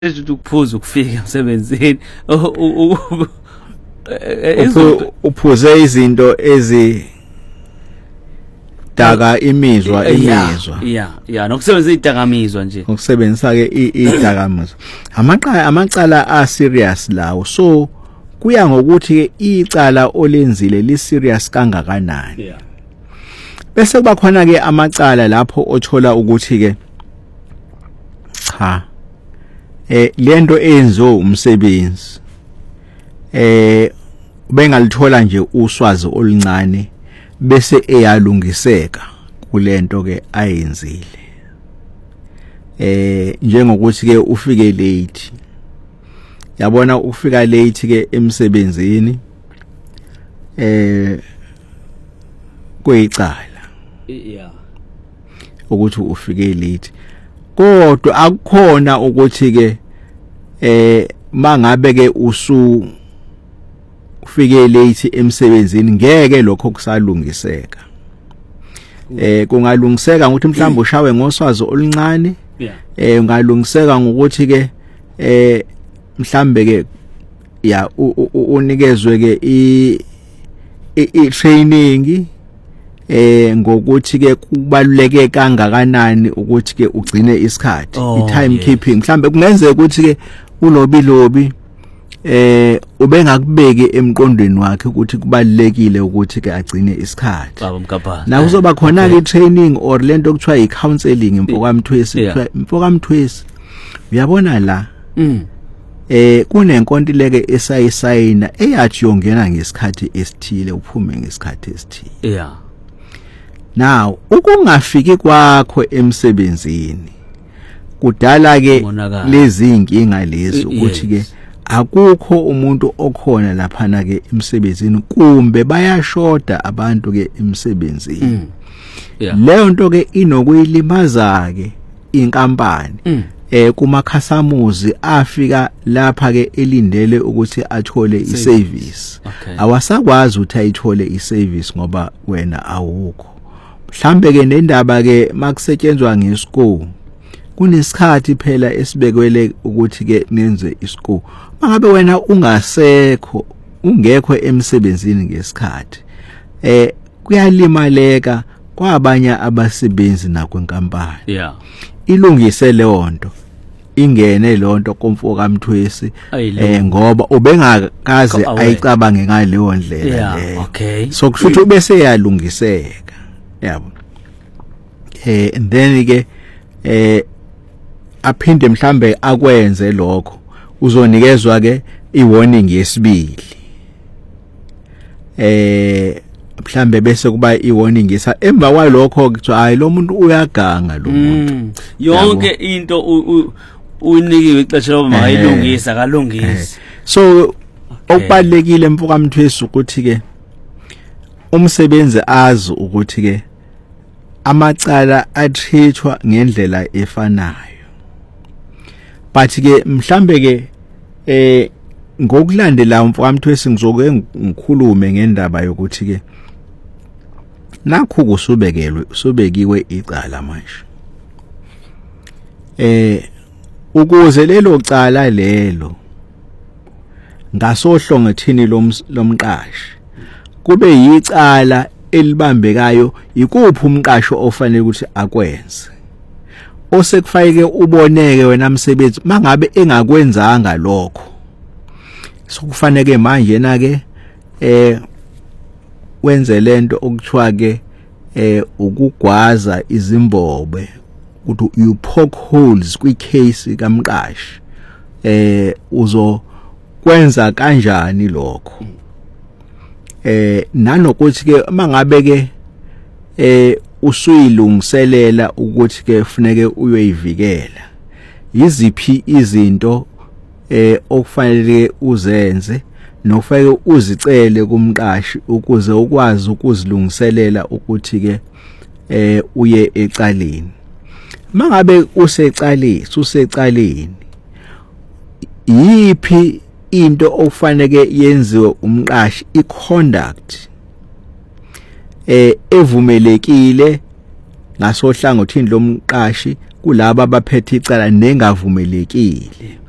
ukuthi ukuphuza ukufika emsebenzini uphuze izinto daka imizwa yeah nokusebenzisa idakamizwa nje ukusebenzisa ke idakamizwa amacala a serious lawo so kuya ngokuthi ke icala olenzile li serious kangakanani yeah bese kuba khona ke amacala lapho othola ukuthi ke cha lento enzo umsebenzi bengalithola nje uswazi oluncane bese eyalungiseka kulento ke ayenzile njengokuthi ke ufike late yabona ufika late ke emsebenzini kuyicala yeah ukuthi ufike late kodwa akukhona ukuthi ke mangabe ke ufike late emsebenzini ngeke lokho kusalungiseka kungalungiseka ukuthi mhlawumbe ushawe ngoswazi oluncane ungalungiseka ngokuthi ke mhlawumbe ke ya unikezwe ke i-training ngokuthi ke kubaluleke kangakanani ukuthi ke ugcine isikhathi i-time keeping mhlambe kungenzeka ukuthi ke ulobi ubengakubeki emqondweni wakhe ukuthi kubalekile ukuthi ke agcine isikhathi na kuzoba khona ke training or lento okuthiwa i-counseling imfokamthwesi uyabona la kunenkontileke esayisayina eyathi yongena ngesikhathi esithile uphume ngesikhathi esithile yeah now ukungafiki kwakho emsebenzini kudala ke lezi inkinga lezi ukuthi ke akukho umuntu okhona lapha na ke emsebenzini kumbe bayashoda abantu ke emsebenzini leyo nto ke inokuyilimaza ke inkampani kumakhasamuzi afika lapha ke elindele ukuthi athole iservice awasakwazi ukuthi ayithole iservice ngoba wena awukho mhlambe ke nendaba ke makusetshenzwa ngesikole kunesikhathi phela esibekwele ukuthi ke nenze isikole mangabe wena ungasekho ungekho emsebenzini ngesikhathi kuyalimaleka kwabanye abasebenzi nakwenkampani yeah ilungise leonto ingene lonto komfokamthwesi ngoba ubengakaze ayicabange ngaleyo ndlela okay so kushuthi ubese yalungiseka yabo and then ke aphinde mhlambe akwenze lokho uzonikezwa ke iwarning yesibili mhlambe bese kuba iwarning isa emva kwalokho kuthi hayi lo muntu uyaganga lo muntu yonke into unikiwe ixesha loba mayilungisa kalungisi so okubalekile emfokamthwesi ukuthi ke umsebenzi azi ukuthi ke amacala atrithwa ngendlela efanayo but ke mhlambe ke ngokulandela umfokamthwesi ngizoke ngikhulume ngendaba yokuthi ke nakho kusubekiwe icala manje ukuze lelo cala lelo ngasohlongethini lomqashi kube yicala elibambekayo ikuphi umqasho ofanele ukuthi akwenze osekufayike uboneke wena msebenzi mangabe engakwenzanga lokho sokufanele manje na ke wenze lento okuthiwa ke ukugwaza izimbobe ukuthi you poke holes kwicase kamqashi uzokwenza kanjani lokho nanokuthi ke mangabe ke usuyilungiselela ukuthi ke kufanele uyoyivikela yiziphi izinto okufanele uzenze nofanele uzicele kumqashi ukuze ukwazi ukuzilungiselela ukuthi ke uye ecaleni mangabe usecaleni yipi into okufanele yenziwe umqashi iconduct evumelekile ngasohlangothini lomqashi kulabo abaphethe icala nengavumelekile